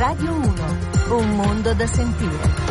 Radio 1, un mondo da sentire.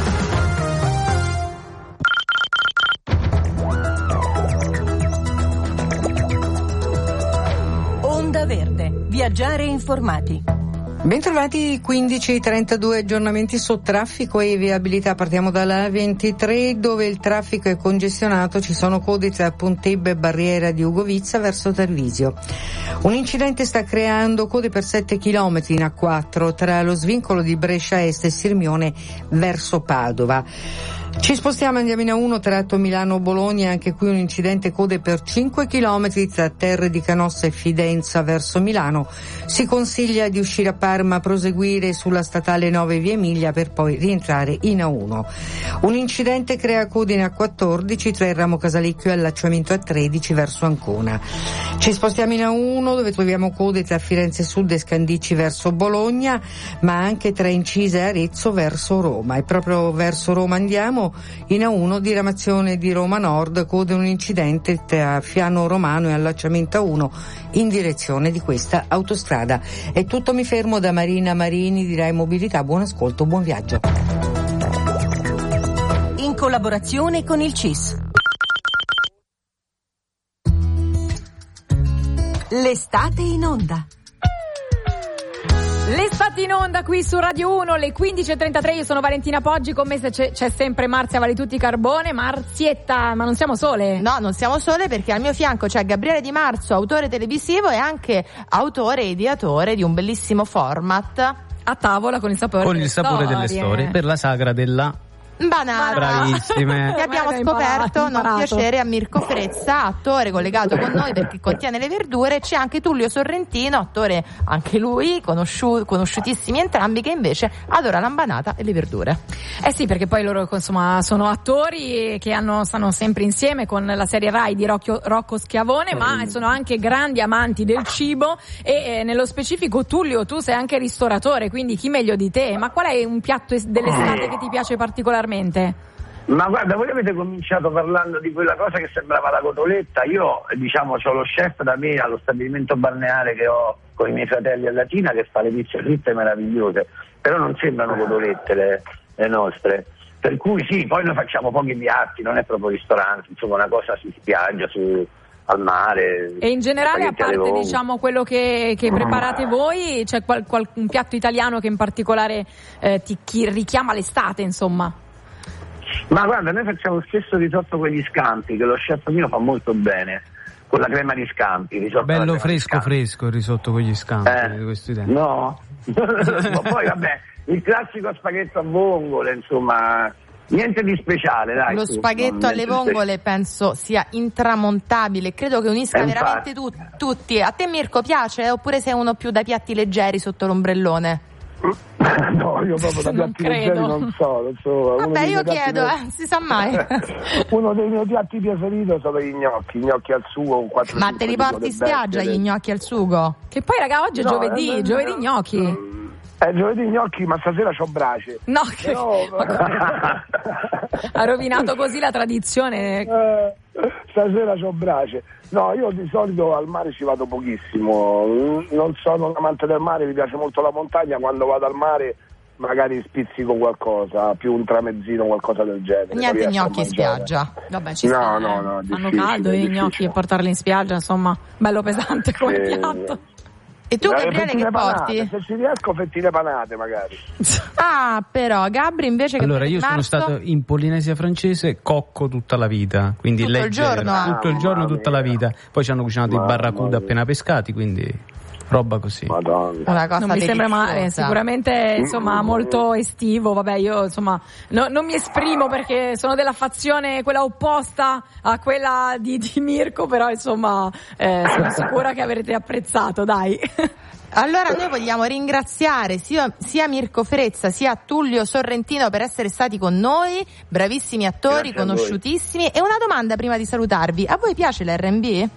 Onda Verde, viaggiare informati. Bentrovati, 15:32 aggiornamenti su traffico e viabilità. Partiamo dalla 23 dove il traffico è congestionato, ci sono code tra Pontebbe e Barriera di Ugovizza verso Tarvisio. Un incidente sta creando code per 7 km in A4 tra lo svincolo di Brescia Est e Sirmione verso Padova. Ci spostiamo, andiamo in A1 tratto Milano-Bologna, anche qui un incidente, code per 5 km tra Terre di Canossa e Fidenza verso Milano. Si consiglia di uscire a Parma, proseguire sulla statale 9 via Emilia per poi rientrare in A1. Un incidente crea code in A14 tra il ramo Casalecchio e allacciamento A13 verso Ancona. Ci spostiamo in A1 dove troviamo code tra Firenze Sud e Scandicci verso Bologna, ma anche tra Incisa e Arezzo verso Roma. E proprio verso Roma andiamo. In A1 diramazione di Roma Nord, code un incidente tra Fiano Romano e allacciamento A1 in direzione di questa autostrada. È tutto, mi fermo da Marina Marini di Rai Mobilità. Buon ascolto, buon viaggio. In collaborazione con il CIS. L'estate in onda. L'estate in onda qui su Radio 1, le 15:33, io sono Valentina Poggi, con me c'è sempre Marzia Valetutti Carbone. Marzietta, ma non siamo sole? No, non siamo sole, perché al mio fianco c'è Gabriele Di Marzo, autore televisivo e anche autore e ideatore di un bellissimo format A tavola con il sapore delle storie, per la sagra della Banana. Bravissime. Che abbiamo scoperto, non piacere, a Mirko Frezza, attore collegato con noi perché contiene le verdure. C'è anche Tullio Sorrentino, attore anche lui, conosciutissimi entrambi, che invece adora l'ambanata e le verdure. Eh sì, perché poi loro insomma sono attori che stanno sempre insieme con la serie Rai di Rocco Schiavone, ma sono anche grandi amanti del cibo e nello specifico Tullio, tu sei anche ristoratore, quindi chi meglio di te? Ma qual è un piatto dell'estate che ti piace particolarmente? Ma guarda, voi avete cominciato parlando di quella cosa che sembrava la cotoletta. Io, c'ho lo chef da me allo stabilimento balneare che ho con i miei fratelli a Latina, che fa le pizze fritte meravigliose, però non sembrano cotolette le nostre. Per cui sì, poi noi facciamo pochi piatti, non è proprio ristorante, insomma una cosa si spiaggia al mare. E in generale, a parte quello che preparate voi, c'è un piatto italiano che in particolare ti richiama l'estate, insomma? Ma guarda, noi facciamo lo stesso risotto con gli scampi, che lo chef mio fa molto bene, con la crema di scampi. Bello fresco il risotto con gli scampi. No? Poi vabbè, il classico spaghetto a vongole, insomma, niente di speciale, dai. Lo spaghetto alle vongole penso sia intramontabile, credo che unisca veramente tutti. A te, Mirko, piace? Oppure sei uno più dai piatti leggeri sotto l'ombrellone? No, io proprio da piatti leggeri non so. Vabbè, io chiedo, si sa mai. Uno dei miei piatti preferiti sono gli gnocchi al sugo. Ma te li porti in spiaggia gli gnocchi al sugo? Che poi, raga, oggi è giovedì gnocchi. Giovedì gnocchi, ma stasera c'ho brace. No, ha rovinato così la tradizione. Stasera c'ho brace. No, io di solito al mare ci vado pochissimo. Non sono un amante del mare, mi piace molto la montagna. Quando vado al mare magari spizzico qualcosa, più un tramezzino, qualcosa del genere. Niente gnocchi in spiaggia. Vabbè, ci sta. No, fanno caldo i gnocchi, e portarli in spiaggia, insomma, bello pesante come piatto. E tu, Gabriele, che porti? Se ci riesco, fettine panate magari. Ah, però Gabri invece che allora io sono stato in Polinesia francese, cocco tutta la vita, quindi tutto il giorno, tutta la vita. Poi ci hanno cucinato i barracuda appena pescati, quindi roba così. Madonna. Una cosa non mi sembra male, sicuramente insomma molto estivo. Vabbè, io insomma non mi esprimo perché sono della fazione quella opposta a quella di Mirko, però insomma sono sicura che avrete apprezzato, dai. Allora noi vogliamo ringraziare sia Mirko Frezza sia Tullio Sorrentino per essere stati con noi, bravissimi attori, conosciutissimi. E una domanda prima di salutarvi: a voi piace l'R&B?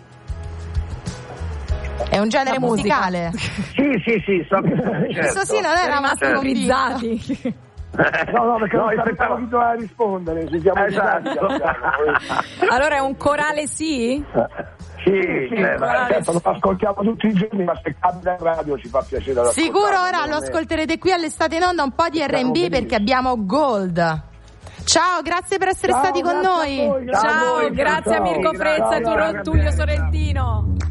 È un genere musicale? Sì, certo. Questo sì, non era rimasto convinzati. No, perché non aspettavo chi doveva rispondere. Ci siamo Allora è un corale sì? certo, lo ascoltiamo tutti i giorni, ma se capita in radio ci fa piacere ascoltarlo. Sicuro ora lo ascolterete qui all'Estate in Onda un po' di R&B perché abbiamo Gold. Ciao, grazie per essere stati con noi. Ciao, grazie a Mirko Frezza e Tullio Sorrentino.